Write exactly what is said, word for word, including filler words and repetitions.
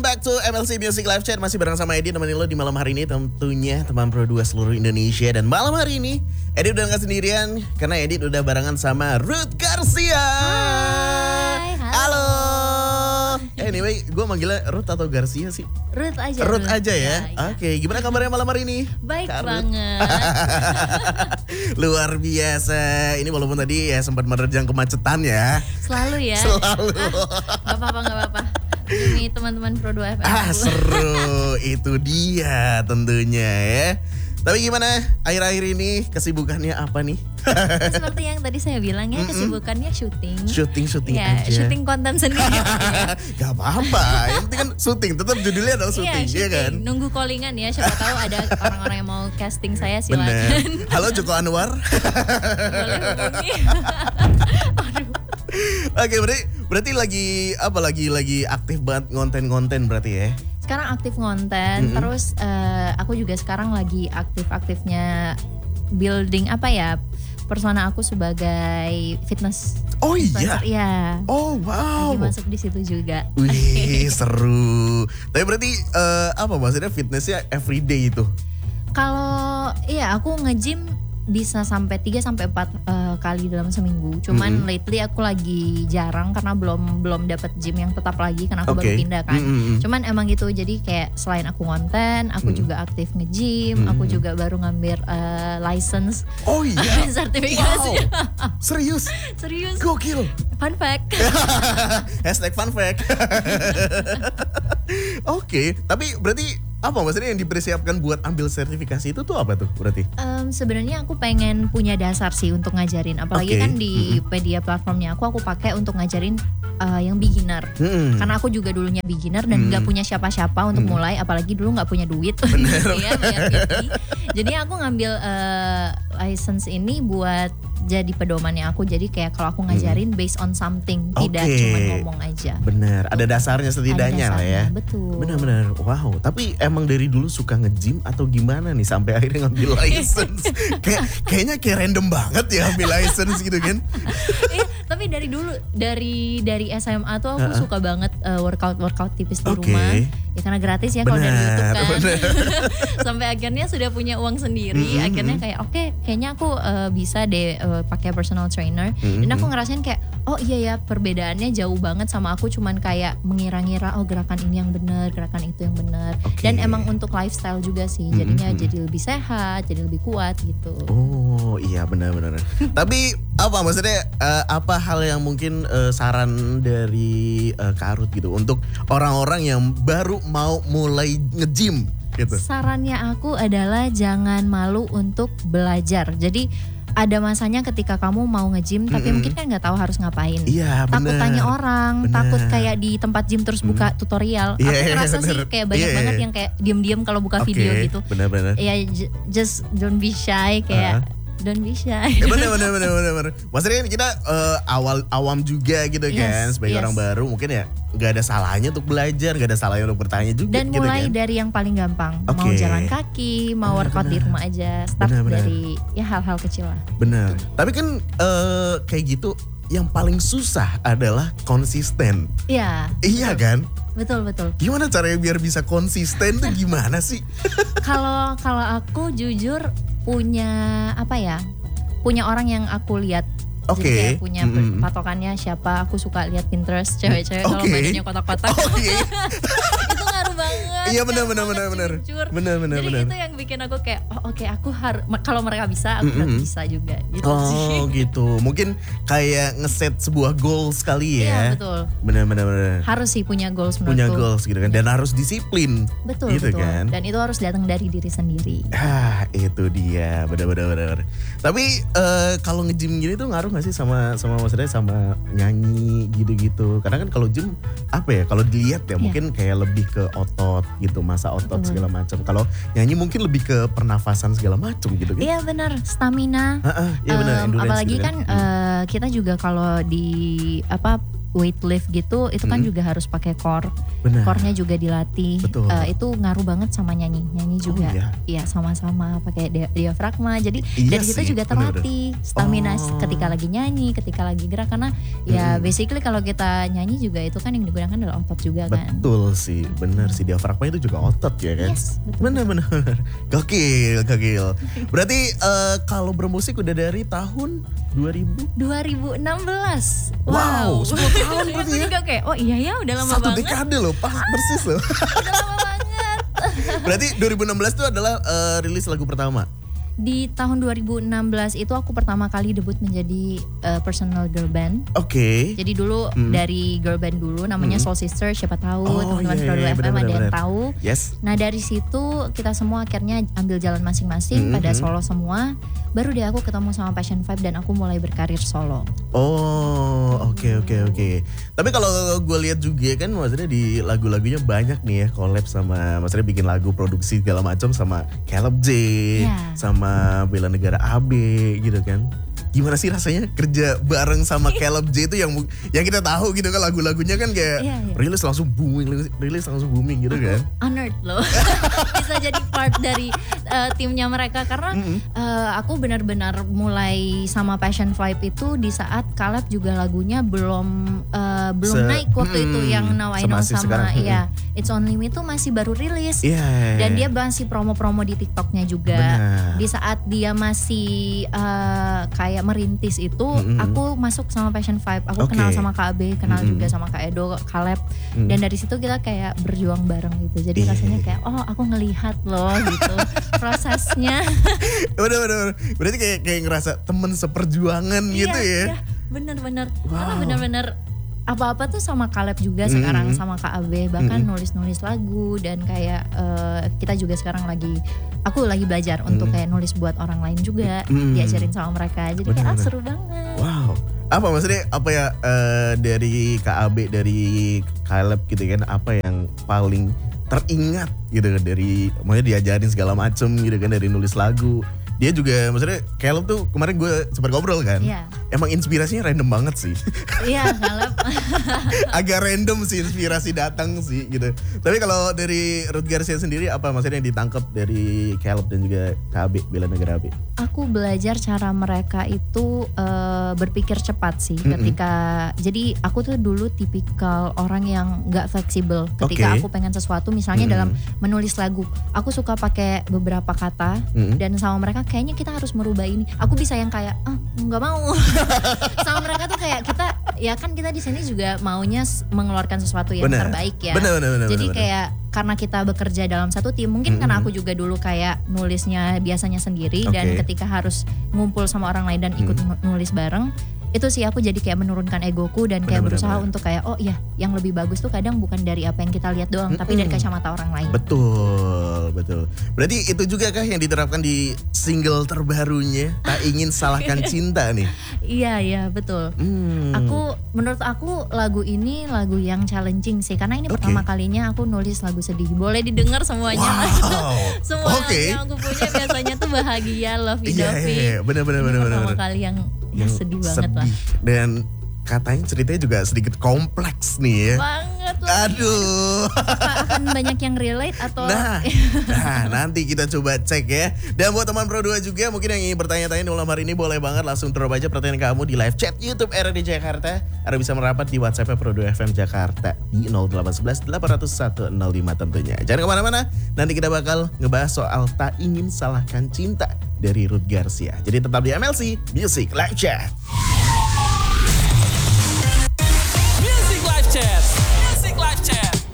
Back to M L C Music Live Chat, masih bareng sama Edi nemenin lo di malam hari ini, tentunya teman Pro dua seluruh Indonesia. Dan malam hari ini Edi udah gak sendirian karena Edi udah barengan sama Ruth Garcia. Hai, halo. Halo. Anyway, gue manggilnya Ruth atau Garcia sih? Ruth aja. Ruth Ruth. aja ya. Ya, ya. Oke, gimana kabarnya malam hari ini? Baik Kak Ruth? banget. Luar biasa. Ini walaupun tadi ya sempat menerjang kemacetan ya. Selalu ya. Selalu. Gak apa-apa, gak apa-apa. Demi teman-teman Pro dua F M. Ah seru, itu dia tentunya ya. Tapi gimana akhir-akhir ini kesibukannya apa nih? Seperti yang tadi saya bilang ya, kesibukannya syuting. Syuting-syuting ya, aja. syuting konten sendiri. Gak apa-apa, yang penting kan syuting, tetap judulnya adalah syuting, Iya, ya kan? Nunggu callingan ya, siapa tahu ada orang-orang yang mau casting saya Bener. silakan. Halo Joko Anwar. Boleh hubungi. Aduh. Oke, berarti berarti lagi apa lagi lagi aktif banget ngonten-ngonten berarti ya? Sekarang aktif ngonten, Mm-mm. terus eh, aku juga sekarang lagi aktif-aktifnya building apa ya, persona aku sebagai fitness. Oh iya. influencer. Iya. Oh wow. Lagi masuk di situ juga. Wih seru. Tapi berarti eh, apa maksudnya fitnessnya everyday itu? Kalau iya aku nge-gym bisa sampai tiga sampai empat eh, kali dalam seminggu. Cuman Mm-mm. lately aku lagi jarang karena belum belum dapat gym yang tetap lagi karena aku Oke. baru pindah kan. Mm-mm. Cuman emang gitu, jadi kayak selain aku konten, aku Mm. juga aktif nge-gym, aku Mm. juga baru ngambil eh, license Oh iya. sertifikasi. Wow. Serius? Serius. Gokil. Fun fact. Hashtag fun fact. Oke, tapi berarti apa maksudnya yang dipersiapkan buat ambil sertifikasi itu tuh apa tuh berarti? Em, sebenarnya aku pengen punya dasar sih untuk ngajarin, apalagi Oke. kan di media platformnya aku aku pakai untuk ngajarin eh, yang beginner. Hmm. Karena aku juga dulunya beginner dan nggak Hmm. punya siapa-siapa untuk Hmm. mulai, apalagi dulu nggak punya duit gitu ya, bayar P T. Jadi aku ngambil eh, license ini buat jadi pedomannya aku. Jadi kayak kalau aku ngajarin based on something, tidak Oke. cuma ngomong aja. Bener, ada dasarnya setidaknya Ada lah ya. dasarnya, betul. Benar-benar, wow. Tapi emang dari dulu suka nge-gym atau gimana nih sampai akhirnya ngambil license? Kayak kayaknya kayak random banget ya ambil license gitu kan? Iya, tapi dari dulu dari dari S M A tuh aku Uh-uh. suka banget eh, workout workout tipis di Oke. rumah. Ya karena gratis ya kalau dari Bener, YouTube kan. bener. Sampai akhirnya sudah punya uang sendiri. Mm-mm, Akhirnya mm-mm. kayak oke, kayaknya aku eh, bisa deh eh, pakai personal trainer. Mm-mm. Dan aku ngerasain kayak oh iya ya, perbedaannya jauh banget sama aku cuman kayak mengira-ngira oh gerakan ini yang benar, gerakan itu yang benar. Oke. Dan emang untuk lifestyle juga sih. Jadinya Mm-mm. jadi lebih sehat, jadi lebih kuat gitu. Oh iya benar-benar. Tapi apa maksudnya eh, apa hal yang mungkin eh, saran dari eh, Kak Ruth gitu untuk orang-orang yang baru mau mulai nge-gym gitu? Sarannya aku adalah jangan malu untuk belajar. Jadi ada masanya ketika kamu mau nge-gym tapi Mm-mm. mungkin kan nggak tahu harus ngapain. Iya benar. Takut tanya orang, Bener. takut kayak di tempat gym terus buka tutorial. Iya, aku iya, ngerasa bener. sih kayak banyak Iya, banget iya. yang kayak diam-diam kalau buka Oke, video gitu. benar-benar. Ya j- just don't be shy kayak don't be shy. Ya bener bener bener bener bener. Maksudnya kan kita eh, awal awam juga gitu kan, Yes, sebagai yes. orang baru mungkin ya nggak ada salahnya untuk belajar, nggak ada salahnya untuk bertanya juga. Dan gitu mulai kan. dari yang paling gampang, mau Oke. jalan kaki, mau workout di rumah aja, start Benar-benar. dari ya hal-hal kecil lah. Bener. Tapi kan eh, kayak gitu, yang paling susah adalah konsisten. Iya. Iya kan? Betul betul. Gimana caranya biar bisa konsisten tuh gimana sih? Kalau kalau aku jujur punya apa ya? Punya orang yang aku lihat. Oke. Jadi kayak punya Mm-mm. patokannya siapa, aku suka lihat Pinterest cewek-cewek kalau Oke. badannya kotak-kotak. Oke. Itu ngaruh banget. Iya benar ngaruh benar benar banget, benar. jujur. Benar benar Jadi benar. itu yang bikin aku kayak oh oke aku harus kalau mereka bisa aku Mm-mm. harus bisa juga gitu sih. Oh gitu. Mungkin kayak ngeset sebuah goals kali ya. Iya betul. Benar benar benar. Harus sih punya goals Punya menurutku. goals gitu kan, dan harus disiplin. Betul gitu betul. kan. Dan itu harus datang dari diri sendiri. Ah itu dia, benar-benar benar. Tapi eh, kalau nge-gym gini tuh ngaruh gak sih sama sama maksudnya sama nyanyi gitu-gitu? Karena kan kalau gym apa ya? Kalau dilihat ya Iya. mungkin kayak lebih ke otot gitu, masa otot Betul. segala macam. Kalau nyanyi mungkin lebih ke pernafasan segala macam gitu kan? Iya benar, stamina. Heeh, iya benar. Em, endurance apalagi gitu kan eh, kita juga kalau di apa weight lift gitu, itu kan Mm-mm. juga harus pakai core. Benar. Core-nya juga dilatih. Betul. Eh, itu ngaruh banget sama nyanyi. Nyanyi juga. Oh, iya? Iya, sama-sama pakai dia- diafragma. Jadi Iya dari situ sih, juga benar-benar. terlatih stamina Oh. ketika lagi nyanyi, ketika lagi gerak, karena ya Mm-mm. basically kalau kita nyanyi juga itu kan yang digunakan adalah otot juga kan. Betul sih, benar sih, diafragma itu juga otot ya kan. Yes, betul. Benar-benar, gokil, gokil. Berarti eh, kalau bermusik udah dari tahun dua ribu? dua ribu enam belas. Wow, sepuluh tahun Aku berarti ya. juga kayak, oh iya ya udah lama Satu banget. dekade loh, pas persis loh. Udah lama banget. Berarti dua ribu enam belas itu adalah eh, rilis lagu pertama. Di tahun dua ribu enam belas itu aku pertama kali debut menjadi uh, personal girl band. Oke. Jadi dulu Hmm. dari girl band dulu namanya Hmm. Soul Sister, siapa tahu Oh, teman-teman iya, Produk iya, F M benar, ada benar, yang benar. tahu. Yes. Nah dari situ kita semua akhirnya ambil jalan masing-masing Hmm, pada hmm. solo semua. Baru deh aku ketemu sama Passion Vibe dan aku mulai berkarir solo. Oh, oke oke oke. Tapi kalau gue lihat juga kan maksudnya di lagu-lagunya banyak nih ya collab sama, maksudnya bikin lagu produksi segala macam sama Caleb J, Iya. sama Bela Negara A B gitu kan. Gimana sih rasanya kerja bareng sama Caleb J itu yang yang kita tahu gitu kan, lagu-lagunya kan kayak Iya, iya. rilis langsung booming, rilis, rilis langsung booming gitu kan. Honored loh bisa jadi part dari uh, timnya mereka karena Mm-mm. uh, aku benar-benar mulai sama Passion Vibe itu di saat Caleb juga lagunya belum uh, belum Se- naik waktu mm, itu yang Now I Know semasif sama sekarang, ya It's Only Me itu masih baru rilis. Iya. Dan dia masih promo-promo di TikToknya juga. Benar. Di saat dia masih uh, kayak merintis itu, Mm-mm. aku masuk sama Passion Vibe. Aku Oke. kenal sama Kak Abe, kenal Mm-mm. juga sama Kak Edo, Caleb. Mm. Dan dari situ kita kayak berjuang bareng gitu. Jadi Iya. rasanya kayak, oh aku ngelihat loh gitu prosesnya. Bener bener bener. Berarti kayak kayak ngerasa temen seperjuangan gitu ya. Iya, bener-bener. Wow. Karena bener-bener apa-apa tuh sama Caleb juga Mm-mm. sekarang sama Kak Abe, bahkan Mm-mm. nulis-nulis lagu dan kayak eh, kita juga sekarang lagi aku lagi belajar untuk Mm. kayak nulis buat orang lain juga, Mm. diajarin sama mereka. Jadi kayak ah, Bener-bener. seru banget. Wow. Apa maksudnya apa ya eh, dari K A B, dari Caleb gitu kan, apa yang paling teringat gitu kan dari, maksudnya diajarin segala macem gitu kan, dari nulis lagu. Dia juga maksudnya Caleb tuh kemarin gue sempat ngobrol kan. Iya. Emang inspirasinya random banget sih. Iya, Caleb. Agak random sih inspirasi datang sih gitu. Tapi kalau dari Ruth Garcia sendiri apa maksudnya yang ditangkap dari Caleb dan juga K A B, Bela Negara A B? Aku belajar cara mereka itu eh, berpikir cepat sih. Mm-mm. Ketika jadi aku tuh dulu tipikal orang yang nggak fleksibel. Ketika Oke. aku pengen sesuatu, misalnya Mm-mm. dalam menulis lagu, aku suka pakai beberapa kata. Mm-mm. Dan sama mereka kayaknya kita harus merubah ini. Aku bisa yang kayak ah nggak mau. Sama mereka tuh kayak kita ya kan kita di sini juga maunya s- mengeluarkan sesuatu yang Bener. terbaik ya. Bener, bener, bener, Jadi bener, kayak karena kita bekerja dalam satu tim, mungkin karena Mm-mm. aku juga dulu kayak nulisnya biasanya sendiri dan Oke. ketika harus ngumpul sama orang lain dan ikut Mm. nu- nulis bareng, itu sih aku jadi kayak menurunkan egoku dan kayak Bener, bener, berusaha bener. untuk kayak oh iya yang lebih bagus tuh kadang bukan dari apa yang kita lihat doang, tapi dari Mm-mm. kacamata orang lain. Betul, betul. Berarti itu juga kah yang diterapkan di single terbarunya, Tak Ingin Salahkan Cinta nih? Iya iya betul. Hmm. Aku menurut aku lagu ini lagu yang challenging sih karena ini Oke. pertama kalinya aku nulis lagu sedih. Boleh didengar semuanya. Wow. Semua lagu Oke. yang aku punya biasanya tuh bahagia, lovey Iya, dovey. iya, iya. Bener, bener, Ini bener, bener, pertama bener. kali yang, ya sedih banget lah. Dan katanya ceritanya juga sedikit kompleks nih ya. Banget lah. Aduh. Apa akan banyak yang relate atau Nah, nah, nanti kita coba cek ya. Dan buat teman Pro dua juga mungkin yang ingin bertanya-tanya di malam hari ini, boleh banget langsung drop aja pertanyaan kamu di live chat YouTube R D Jakarta. Atau bisa merapat di WhatsApp Pro dua F M Jakarta di nol delapan satu satu delapan nol satu nol lima tentunya. Jangan kemana-mana, nanti kita bakal ngebahas soal Tak Ingin Salahkan Cinta dari Ruth Garcia. Jadi tetap di M L C Music Live Chat.